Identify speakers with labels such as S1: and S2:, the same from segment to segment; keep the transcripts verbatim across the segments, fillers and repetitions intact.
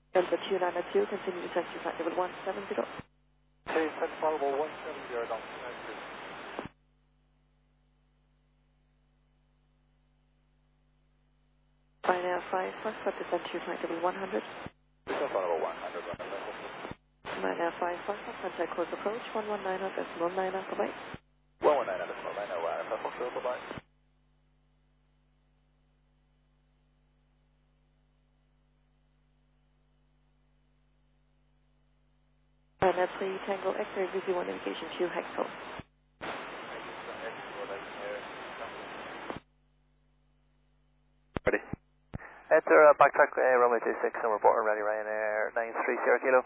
S1: Delta two nine two, continue to test your flight level one seven zero.
S2: Okay, set level one seven zero, Delta two nine two.
S1: Ryanair five fox, what descent to your flight level one hundred.
S2: Set level one hundred,
S1: Ryanair five fox, contact course approach one one nine decimal nine, bye-bye.
S2: one one nine decimal nine, Ryanair five fox, bye-bye.
S1: Ryanair three Tango X-ray V Z one indication to Hexel.
S3: Ready. Enter uh, backtrack uh, runway two six and report ready Ryanair nine three Sierra Kilo.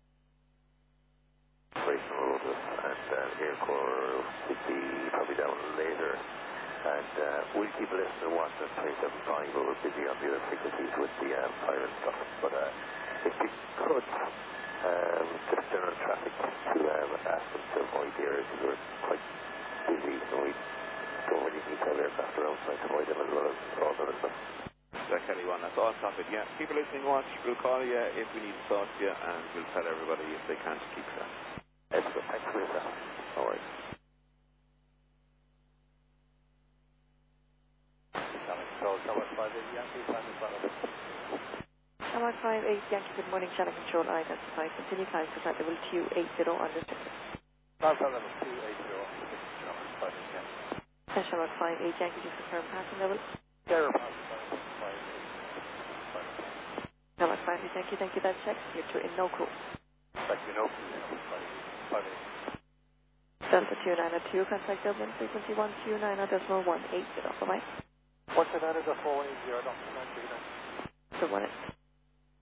S4: Operational and uh, air core will be probably down later. And uh, we'll keep a list of one and twenty-seven flying, but we're busy on the other frequencies with the um, fire and stuff. But uh, if you could um, just general traffic to um, ask them to avoid the areas because we're quite busy and we don't really need to have aircraft around, so to avoid them as well as all the other stuff.
S5: Jack Kelly one, that's on top of it, yeah. People listening watch, we'll call you if we need to talk to you, and we'll tell everybody if they can't keep that.
S4: Excellent, thanks for yourself. No worries.
S1: Tower five eight Yankee, good morning, channel control, I identify, continue climb to flight level two eight zero, understood.
S2: Alpha level two eight zero,
S1: Channel five eight Yankee, just confirm passing level.
S2: Zero passing
S1: Channel five eight Yankee, thank you, that's checked, clear to in no crew.
S2: Thank you, no.
S1: Delta two nine two, contact Dublin, frequency one two nine decimal one eight zero, bye-bye.
S2: one two nine decimal one eight zero, Delta two nine two.
S1: Good morning.